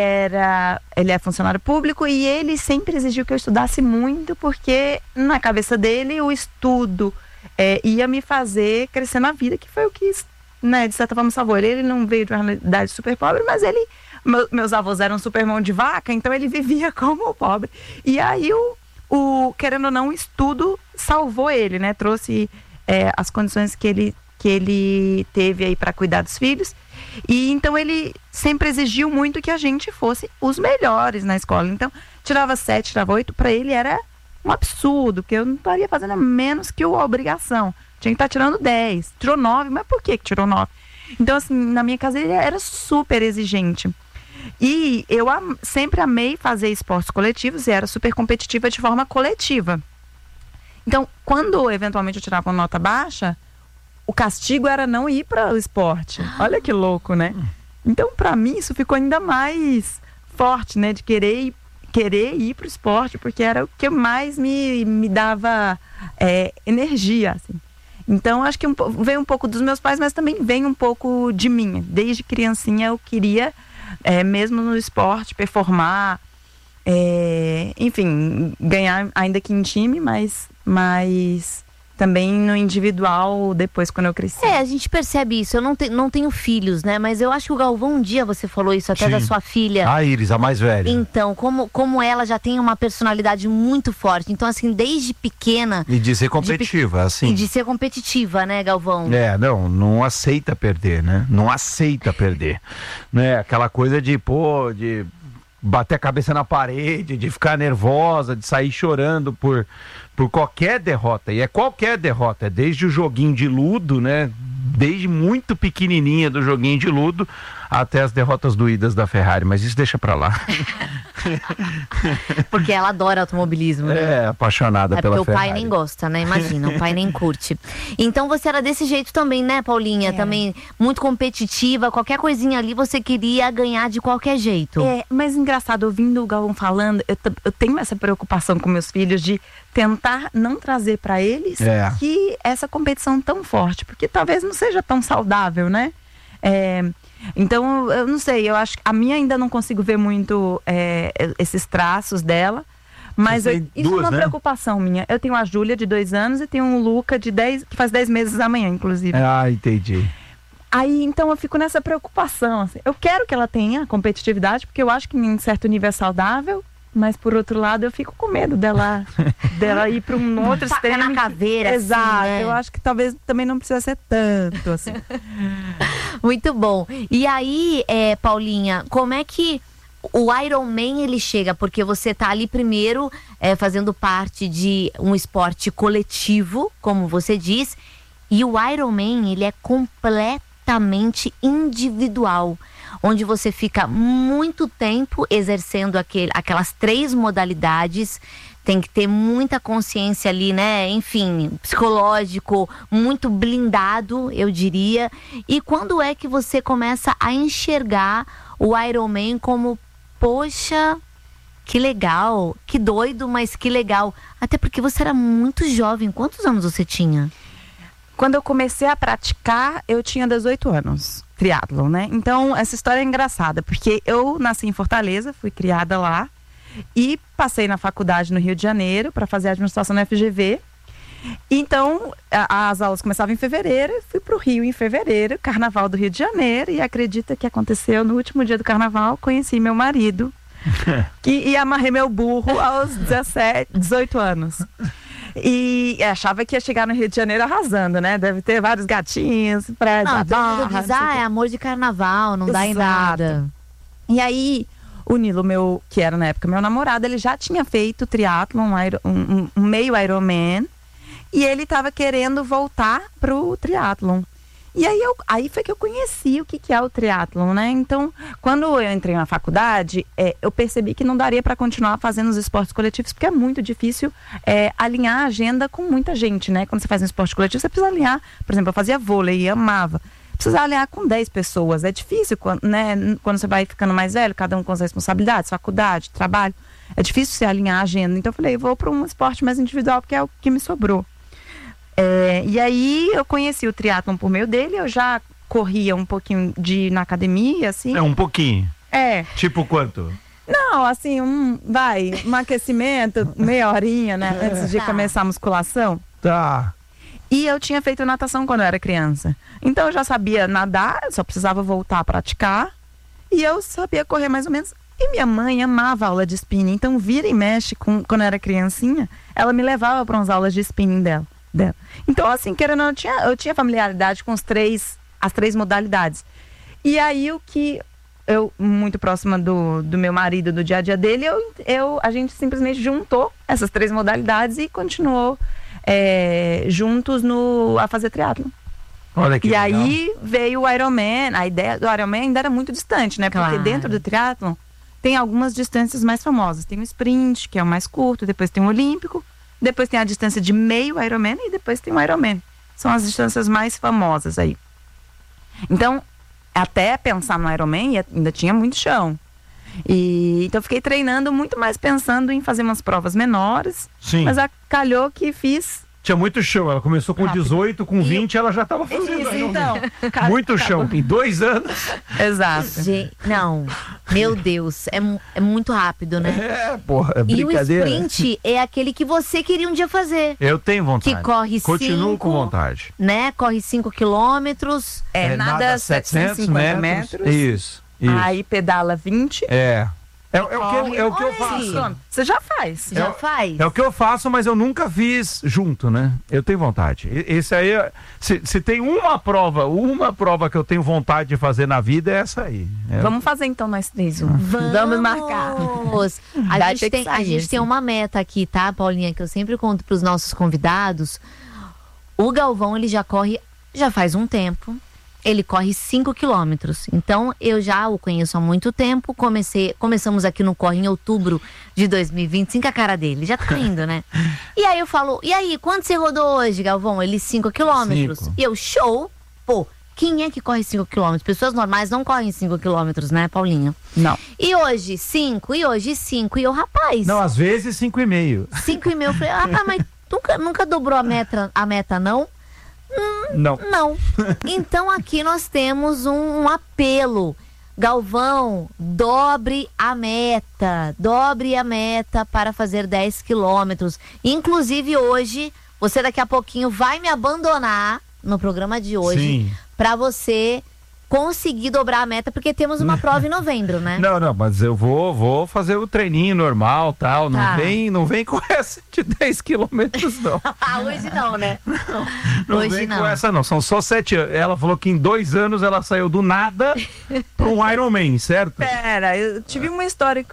[SPEAKER 10] é funcionário público e ele sempre exigiu que eu estudasse muito, porque na cabeça dele o estudo ia me fazer crescer na vida, que foi o que, né, de certa forma salvou ele. Ele não veio de uma realidade super pobre, mas meus avós eram super mão de vaca, então ele vivia como pobre. E aí, querendo ou não, o estudo salvou ele, né? Trouxe as condições que ele teve aí para cuidar dos filhos. E então ele sempre exigiu muito que a gente fosse os melhores na escola. Então, tirava 7, tirava 8, para ele era um absurdo, porque eu não estaria fazendo menos que a obrigação. Tinha que estar tirando 10. Tirou 9, mas por que tirou 9? Então, assim, na minha casa ele era super exigente. E eu sempre amei fazer esportes coletivos e era super competitiva de forma coletiva. Então, quando eventualmente eu tirava uma nota baixa, o castigo era não ir para o esporte. Olha que louco, né? Então, para mim, isso ficou ainda mais forte, né? De querer ir para o esporte, porque era o que mais me dava energia, assim. Então, acho que veio um pouco dos meus pais, mas também vem um pouco de mim. Desde criancinha eu queria, mesmo no esporte, performar, enfim, ganhar ainda que em time, mas também no individual depois, quando eu cresci.
[SPEAKER 8] A gente percebe isso. Eu não tenho filhos, né? Mas eu acho que o Galvão, um dia você falou isso até da sua filha.
[SPEAKER 9] A Iris, a mais velha.
[SPEAKER 8] Então, como ela já tem uma personalidade muito forte. Então, assim, desde pequena...
[SPEAKER 9] E de ser competitiva, assim.
[SPEAKER 8] E de ser competitiva, né, Galvão?
[SPEAKER 9] Não aceita perder, né? Não aceita perder. Né? Aquela coisa de bater a cabeça na parede, de ficar nervosa, de sair chorando por qualquer derrota. E é qualquer derrota, é desde o joguinho de ludo, né? Desde muito pequenininha do joguinho de ludo até as derrotas doídas da Ferrari, mas isso deixa pra lá.
[SPEAKER 8] Porque ela adora automobilismo, né?
[SPEAKER 9] Apaixonada pela Ferrari.
[SPEAKER 8] Porque o pai nem gosta, né? Imagina, o pai nem curte. Então você era desse jeito também, né, Paulinha? Também muito competitiva, qualquer coisinha ali você queria ganhar de qualquer jeito.
[SPEAKER 10] Mas engraçado, ouvindo o Galvão falando, eu tenho essa preocupação com meus filhos de tentar não trazer pra eles que essa competição tão forte, porque talvez não seja tão saudável, né? Então, eu não sei, eu acho que a minha ainda não consigo ver muito esses traços dela, mas isso é uma preocupação minha. Eu tenho a Júlia, de 2 anos, e tenho o Luca, de 10, que faz 10 meses amanhã, inclusive.
[SPEAKER 9] Entendi.
[SPEAKER 10] Aí, então, eu fico nessa preocupação, assim. Eu quero que ela tenha competitividade, porque eu acho que em certo nível é saudável, mas por outro lado eu fico com medo dela ir para um outro
[SPEAKER 8] Taca
[SPEAKER 10] extremo.
[SPEAKER 8] na caveira,
[SPEAKER 10] Exato,
[SPEAKER 8] assim, né?
[SPEAKER 10] eu acho que talvez também não precisa ser tanto, assim.
[SPEAKER 8] Muito bom. E aí, Paulinha, como é que o Ironman ele chega? Porque você tá ali primeiro fazendo parte de um esporte coletivo, como você diz, e o Ironman ele é completamente individual, onde você fica muito tempo exercendo aquelas 3 modalidades. Tem que ter muita consciência ali, né? Enfim, psicológico, muito blindado, eu diria. E quando é que você começa a enxergar o Ironman como, poxa, que legal, que doido, mas que legal. Até porque você era muito jovem. Quantos anos você tinha?
[SPEAKER 10] Quando eu comecei a praticar, eu tinha 18 anos, triatlon, né? Então, essa história é engraçada, porque eu nasci em Fortaleza, fui criada lá, e passei na faculdade no Rio de Janeiro para fazer administração na FGV. Então, as aulas começavam em fevereiro, fui pro Rio em fevereiro, Carnaval do Rio de Janeiro, e acredita que aconteceu no último dia do Carnaval, conheci meu marido, e amarrei meu burro aos 18 anos. E achava que ia chegar no Rio de Janeiro arrasando, né? Deve ter vários gatinhos, praia da barra.
[SPEAKER 8] Diz, é amor de carnaval, não dá em nada.
[SPEAKER 10] E aí, o Nilo, que era na época meu namorado, ele já tinha feito triatlon, um meio Ironman, e ele estava querendo voltar pro triatlon. E aí foi que eu conheci o que é o triatlon, né? Então, quando eu entrei na faculdade, eu percebi que não daria para continuar fazendo os esportes coletivos, porque é muito difícil alinhar a agenda com muita gente, né? Quando você faz um esporte coletivo, você precisa alinhar. Por exemplo, eu fazia vôlei e amava. Precisa alinhar com 10 pessoas. É difícil, né? Quando você vai ficando mais velho, cada um com as responsabilidades, faculdade, trabalho. É difícil você alinhar a agenda. Então, eu falei, vou para um esporte mais individual, porque é o que me sobrou. E aí eu conheci o triatlon por meio dele, eu já corria um pouquinho na academia, assim.
[SPEAKER 9] Um pouquinho?
[SPEAKER 10] Tipo
[SPEAKER 9] quanto?
[SPEAKER 10] Não, assim, um aquecimento, meia horinha, né, antes de começar a musculação.
[SPEAKER 9] Tá.
[SPEAKER 10] E eu tinha feito natação quando eu era criança. Então eu já sabia nadar, só precisava voltar a praticar. E eu sabia correr mais ou menos. E minha mãe amava aula de spinning, então vira e mexe, quando eu era criancinha, ela me levava para umas aulas de spinning dela. Então, assim, querendo ou não, eu tinha familiaridade com as três modalidades. E aí, eu, muito próxima do meu marido, do dia a dia dele, a gente simplesmente juntou essas 3 modalidades e continuou juntos a fazer triatlon.
[SPEAKER 9] Olha que legal.
[SPEAKER 10] Aí veio o Ironman. A ideia do Ironman ainda era muito distante, né? Porque dentro do triatlon tem algumas distâncias mais famosas. Tem o sprint, que é o mais curto, depois tem o olímpico, depois tem a distância de meio Ironman e depois tem o Ironman. São as distâncias mais famosas aí. Então, até pensar no Ironman, ainda tinha muito chão. Então, fiquei treinando muito mais pensando em fazer umas provas menores.
[SPEAKER 9] Sim.
[SPEAKER 10] Mas calhou que fiz...
[SPEAKER 9] Tinha muito chão, ela começou com 18, com 20 ela já estava fazendo.
[SPEAKER 10] Isso, então.
[SPEAKER 9] Muito chão, em 2 anos.
[SPEAKER 10] Exato.
[SPEAKER 8] Não, meu Deus, é muito rápido, né?
[SPEAKER 9] Porra, é brincadeira.
[SPEAKER 8] E o sprint é aquele que você queria um dia fazer.
[SPEAKER 9] Eu tenho vontade.
[SPEAKER 8] Que corre
[SPEAKER 9] Continuo com vontade.
[SPEAKER 8] Né? Corre 5 quilômetros.
[SPEAKER 10] Nada 750 metros.
[SPEAKER 9] Isso.
[SPEAKER 10] Aí pedala 20.
[SPEAKER 9] É o que eu faço.
[SPEAKER 10] Você já faz.
[SPEAKER 9] É o que eu faço, mas eu nunca fiz junto, né? Eu tenho vontade. Esse aí, se tem uma prova que eu tenho vontade de fazer na vida, é essa aí.
[SPEAKER 10] Vamos fazer então nós 3. Vamos marcar.
[SPEAKER 8] A gente tem uma meta aqui, tá, Paulinha? Que eu sempre conto pros nossos convidados. O Galvão, ele já corre, já faz um tempo. Ele corre 5 quilômetros. Então, eu já o conheço há muito tempo. Começamos aqui no Corre em outubro de 2025. A cara dele já tá indo, né? E aí eu falo, e aí, quanto você rodou hoje, Galvão? Ele 5 quilômetros. E eu, show! Pô, quem é que corre 5 quilômetros? Pessoas normais não correm 5 quilômetros, né, Paulinha?
[SPEAKER 10] Não.
[SPEAKER 8] E hoje 5, e hoje 5. E eu, rapaz...
[SPEAKER 9] Não, às vezes 5,5.
[SPEAKER 8] 5,5. Eu falei, rapaz, mas nunca dobrou a meta, não? Não. Então aqui nós temos um apelo. Galvão, dobre a meta para fazer 10 quilômetros. Inclusive hoje, você daqui a pouquinho vai me abandonar no programa de hoje para você conseguir dobrar a meta, porque temos uma prova em novembro, né?
[SPEAKER 9] Não, mas eu vou fazer o treininho normal, tal.
[SPEAKER 8] Tá.
[SPEAKER 9] Não vem com essa de 10 quilômetros, não.
[SPEAKER 8] Hoje não, né?
[SPEAKER 9] Não
[SPEAKER 8] Hoje
[SPEAKER 9] vem
[SPEAKER 8] não.
[SPEAKER 9] com essa, não. São só 7 anos. Ela falou que em 2 anos ela saiu do nada para um Ironman, certo?
[SPEAKER 10] Pera, eu tive um histórico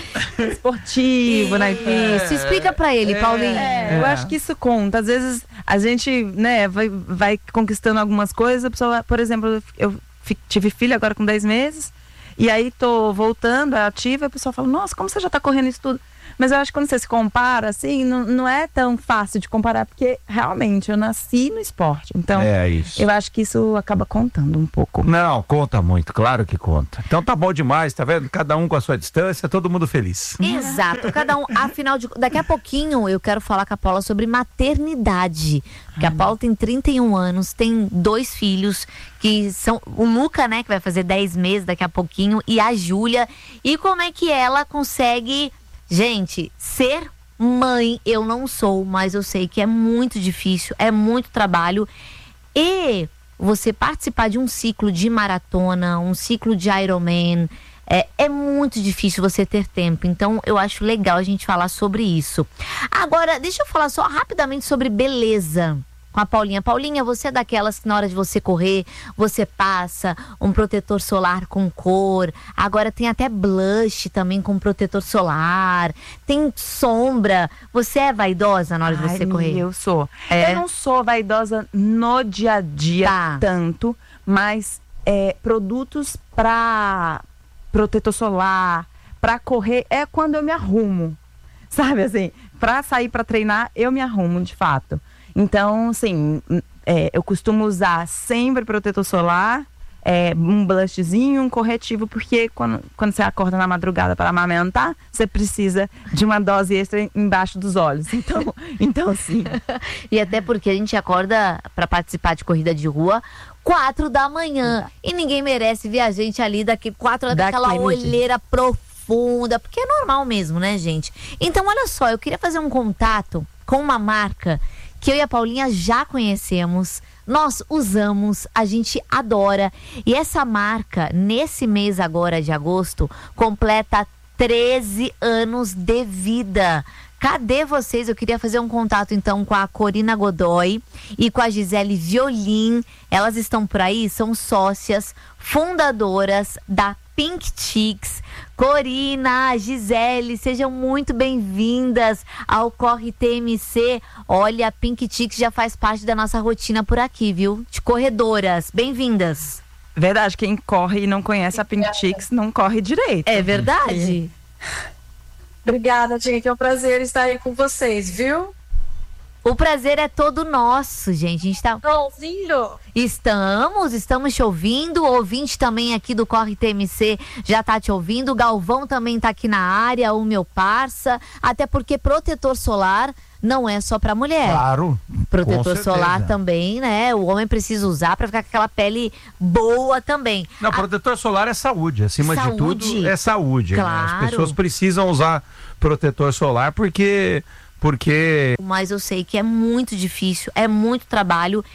[SPEAKER 10] esportivo na
[SPEAKER 8] Isso, explica pra ele, Paulinho.
[SPEAKER 10] Eu acho que isso conta. Às vezes a gente, né, vai conquistando algumas coisas. A pessoa, por exemplo, eu tive filho agora com 10 meses. E aí tô voltando, ativa, e a pessoa fala, nossa, como você já tá correndo isso tudo? Mas eu acho que quando você se compara, assim, não é tão fácil de comparar, porque realmente eu nasci no esporte. Então,
[SPEAKER 9] isso.
[SPEAKER 10] eu acho que isso acaba contando um pouco.
[SPEAKER 9] Não, conta muito, claro que conta. Então tá bom demais, tá vendo? Cada um com a sua distância, todo mundo feliz.
[SPEAKER 8] Exato, cada um, afinal de daqui a pouquinho eu quero falar com a Paula sobre maternidade, porque a Paula tem 31 anos, tem 2 filhos, que são o Luca, né, que vai fazer 10 meses daqui a pouquinho, e a Júlia, e como é que ela consegue, gente, ser mãe. Eu não sou, mas eu sei que é muito difícil, é muito trabalho, e você participar de um ciclo de maratona, um ciclo de Ironman, é muito difícil você ter tempo. Então eu acho legal a gente falar sobre isso. Agora, deixa eu falar só rapidamente sobre beleza com a Paulinha. Paulinha, você é daquelas que na hora de você correr, você passa um protetor solar com cor. Agora tem até blush também com protetor solar. Tem sombra. Você é vaidosa na hora de você correr?
[SPEAKER 10] Eu sou. Eu não sou vaidosa no dia a dia tanto, mas produtos pra protetor solar, pra correr, é quando eu me arrumo. Sabe assim, pra sair pra treinar, eu me arrumo de fato. Então, assim, eu costumo usar sempre protetor solar, um blushzinho, um corretivo, porque quando você acorda na madrugada para amamentar, você precisa de uma dose extra embaixo dos olhos. Então sim.
[SPEAKER 8] E até porque a gente acorda para participar de corrida de rua 4 da manhã. E ninguém merece ver a gente ali daqui 4 horas daquela olheira profunda, porque é normal mesmo, né, gente? Então, olha só, eu queria fazer um contato com uma marca que eu e a Paulinha já conhecemos, nós usamos, a gente adora. E essa marca, nesse mês agora de agosto, completa 13 anos de vida. Cadê vocês? Eu queria fazer um contato então com a Corina Godoy e com a Gisele Violin. Elas estão por aí, são sócias fundadoras da Pink Chicks. Corina, Gisele, sejam muito bem-vindas ao Corre TMC. Olha, a Pink Chicks já faz parte da nossa rotina por aqui, viu? De corredoras. Bem-vindas.
[SPEAKER 10] Verdade, quem corre e não conhece a Pink Chicks não corre direito.
[SPEAKER 8] É verdade.
[SPEAKER 11] Obrigada, gente. É um prazer estar aí com vocês, viu?
[SPEAKER 8] O prazer é todo nosso, gente. A gente tá...
[SPEAKER 11] ouvindo?
[SPEAKER 8] Estamos te ouvindo. O ouvinte também aqui do Corre TMC já tá te ouvindo. O Galvão também tá aqui na área, o meu parça. Até porque protetor solar não é só pra mulher.
[SPEAKER 9] Claro.
[SPEAKER 8] Protetor solar também, né? O homem precisa usar pra ficar com aquela pele boa também.
[SPEAKER 9] Não, protetor solar é saúde. Acima de tudo, é saúde.
[SPEAKER 8] Claro.
[SPEAKER 9] Né? As pessoas precisam usar protetor solar porque...
[SPEAKER 8] Mas eu sei que é muito difícil, é muito trabalho.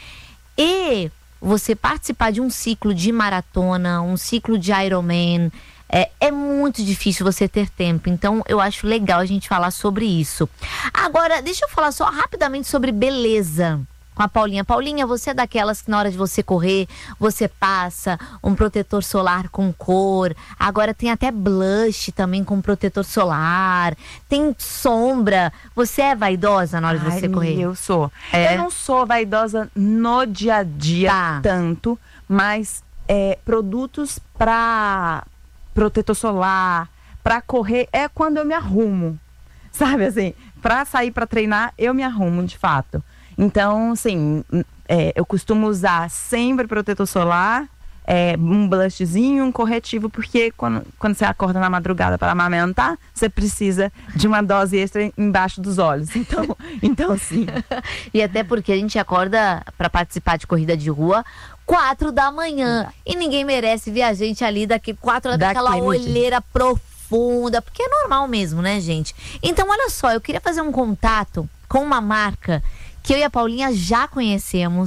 [SPEAKER 8] E você participar de um ciclo de maratona, um ciclo de Ironman, é muito difícil você ter tempo. Então eu acho legal a gente falar sobre isso. Agora, deixa eu falar só rapidamente sobre beleza com a Paulinha. Paulinha, você é daquelas que na hora de você correr, você passa um protetor solar com cor. Agora tem até blush também com protetor solar. Tem sombra. Você é vaidosa na hora de você correr?
[SPEAKER 10] Eu sou. Eu não sou vaidosa no dia a dia tanto, mas produtos pra protetor solar, pra correr, é quando eu me arrumo. Sabe assim, pra sair pra treinar, eu me arrumo de fato. Então, assim, eu costumo usar sempre protetor solar, um blushzinho, um corretivo, porque quando você acorda na madrugada para amamentar, você precisa de uma dose extra embaixo dos olhos. Então sim.
[SPEAKER 8] E até porque a gente acorda para participar de corrida de rua 4 da manhã. E ninguém merece ver a gente ali daqui 4 horas daquela olheira profunda, porque é normal mesmo, né, gente? Então, olha só, eu queria fazer um contato com uma marca que eu e a Paulinha já conhecemos,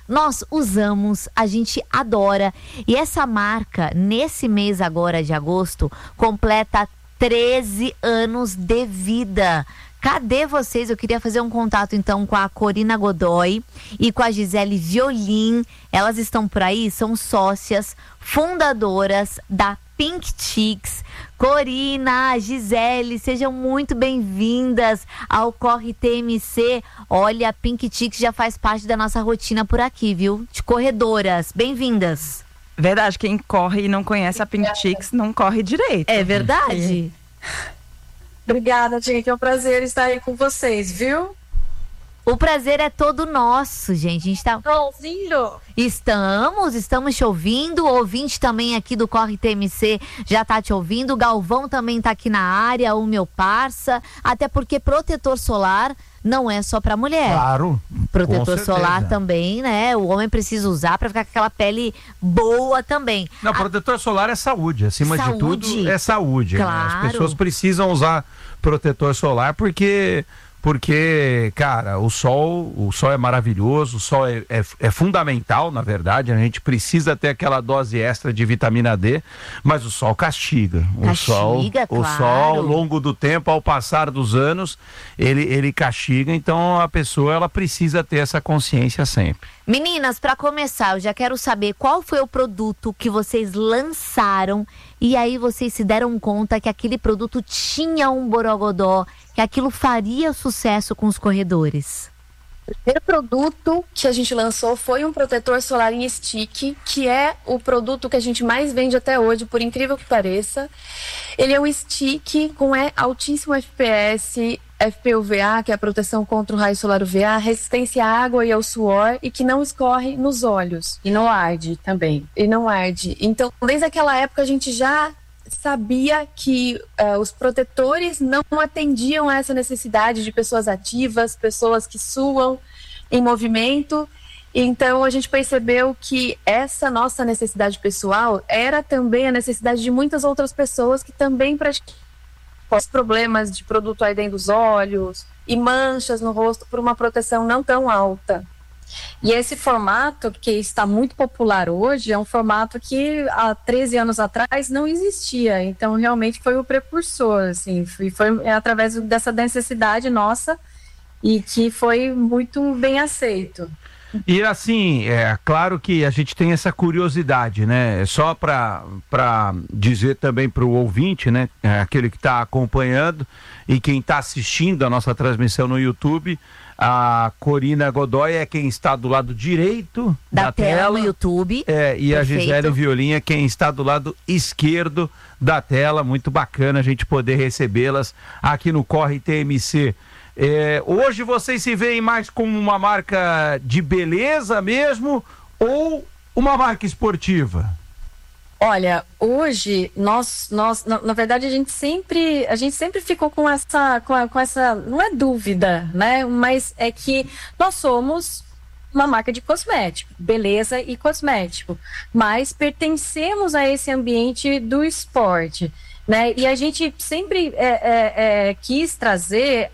[SPEAKER 8] Nós usamos, a gente adora. E essa marca, nesse mês agora de agosto, completa 13 anos de vida. Cadê vocês? Eu queria fazer um contato então com a Corina Godoy e com a Gisele Violin. Elas estão por aí, são sócias fundadoras da Pink Chicks. Corina, Gisele, sejam muito bem-vindas ao Corre TMC. Olha, a Pink Chicks já faz parte da nossa rotina por aqui, viu? De corredoras, bem-vindas.
[SPEAKER 10] Verdade, quem corre e não conhece a Pink Chicks não corre direito.
[SPEAKER 8] É verdade.
[SPEAKER 11] Obrigada, gente. É um prazer estar aí com vocês, viu?
[SPEAKER 8] O prazer é todo nosso, gente. A gente tá...
[SPEAKER 11] Ouvindo?
[SPEAKER 8] Estamos te ouvindo. O ouvinte também aqui do Corre TMC já tá te ouvindo. O Galvão também tá aqui na área, o meu parça. Até porque protetor solar não é só pra mulher.
[SPEAKER 9] Claro.
[SPEAKER 8] Protetor solar também, né? O homem precisa usar pra ficar com aquela pele boa também.
[SPEAKER 9] Não, protetor solar é saúde. Acima de tudo, é saúde.
[SPEAKER 8] Claro.
[SPEAKER 9] Né? As pessoas precisam usar protetor solar porque, cara, o sol é maravilhoso, o sol é fundamental, na verdade. A gente precisa ter aquela dose extra de vitamina D, mas o sol castiga. O sol, ao longo do tempo, ao passar dos anos, ele castiga. Então a pessoa, ela precisa ter essa consciência sempre.
[SPEAKER 8] Meninas, para começar, eu já quero saber qual foi o produto que vocês lançaram e aí vocês se deram conta que aquele produto tinha um borogodó, que aquilo faria sucesso com os corredores.
[SPEAKER 11] O primeiro produto que a gente lançou foi um protetor solar em stick, que é o produto que a gente mais vende até hoje, por incrível que pareça. Ele é um stick com altíssimo FPS, FPUVA, que é a proteção contra o raio solar UVA, resistência à água e ao suor e que não escorre nos olhos.
[SPEAKER 12] E não arde também.
[SPEAKER 11] E não arde. Então, desde aquela época a gente já sabia que os protetores não atendiam a essa necessidade de pessoas ativas, pessoas que suam em movimento. Então a gente percebeu que essa nossa necessidade pessoal era também a necessidade de muitas outras pessoas que também praticavam problemas de produto ardendo dos olhos e manchas no rosto por uma proteção não tão alta.
[SPEAKER 12] E esse formato, que está muito popular hoje, é um formato que há 13 anos atrás não existia. Então, realmente foi o precursor, assim, foi através dessa necessidade nossa e que foi muito bem aceito.
[SPEAKER 9] E assim, é claro que a gente tem essa curiosidade, né? Só para dizer também para o ouvinte, né? Aquele que está acompanhando e quem está assistindo a nossa transmissão no YouTube, a Corina Godoy é quem está do lado direito da tela
[SPEAKER 8] no YouTube.
[SPEAKER 9] E
[SPEAKER 8] Perfeito.
[SPEAKER 9] A Gisele Violin é quem está do lado esquerdo da tela. Muito bacana a gente poder recebê-las aqui no Corre TMC. Hoje vocês se veem mais como uma marca de beleza mesmo ou uma marca esportiva?
[SPEAKER 12] Olha, hoje nós na verdade a gente sempre ficou com essa não é dúvida, né? Mas é que nós somos uma marca de cosmético, beleza e cosmético, mas pertencemos a esse ambiente do esporte. Né? E a gente sempre quis trazer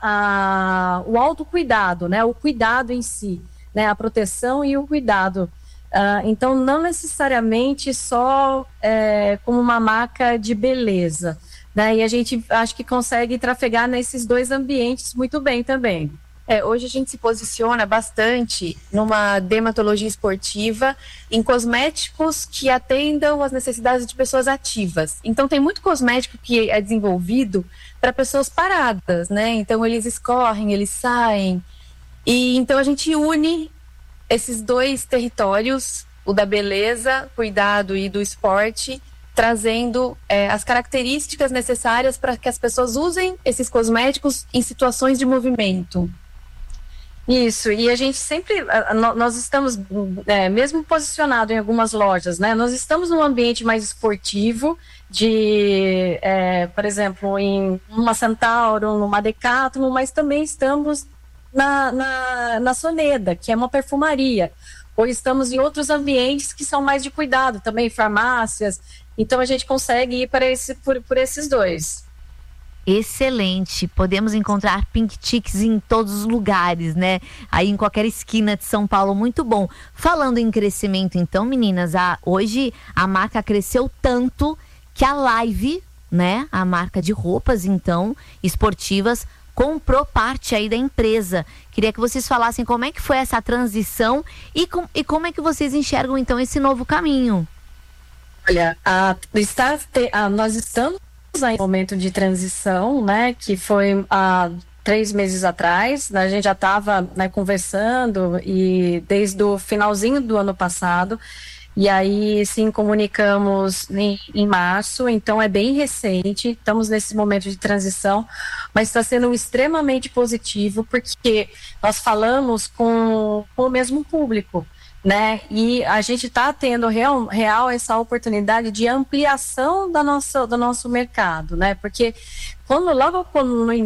[SPEAKER 12] o autocuidado, né? O cuidado em si, né? A proteção e o cuidado. Então, não necessariamente só como uma marca de beleza. Né? E a gente acho que consegue trafegar nesses dois ambientes muito bem também.
[SPEAKER 11] Hoje a gente se posiciona bastante numa dermatologia esportiva, em cosméticos que atendam às necessidades de pessoas ativas. Então tem muito cosmético que é desenvolvido para pessoas paradas, né? Então eles escorrem, eles saem. E então a gente une esses dois territórios, o da beleza, cuidado e do esporte, trazendo as características necessárias para que as pessoas usem esses cosméticos em situações de movimento.
[SPEAKER 12] Isso, e a gente sempre, nós estamos, mesmo posicionado em algumas lojas, né? Nós estamos num ambiente mais esportivo, por exemplo, em uma Centauro, numa Decathlon, mas também estamos na Soneda, que é uma perfumaria, ou estamos em outros ambientes que são mais de cuidado, também farmácias, então a gente consegue ir por esses dois.
[SPEAKER 8] Excelente. Podemos encontrar Pink Chicks em todos os lugares, né? Aí em qualquer esquina de São Paulo, muito bom. Falando em crescimento, então, meninas, hoje a marca cresceu tanto que a Live, né? A marca de roupas, então, esportivas, comprou parte aí da empresa. Queria que vocês falassem como é que foi essa transição e como é que vocês enxergam, então, esse novo caminho.
[SPEAKER 12] Olha, nós estamos em momento de transição, né, que foi há 3 meses atrás, né, a gente já estava, né, conversando e desde o finalzinho do ano passado, e aí sim comunicamos em março, então é bem recente, estamos nesse momento de transição, mas está sendo extremamente positivo porque nós falamos com o mesmo público, né? E a gente está tendo real essa oportunidade de ampliação do nosso mercado, né? Porque logo no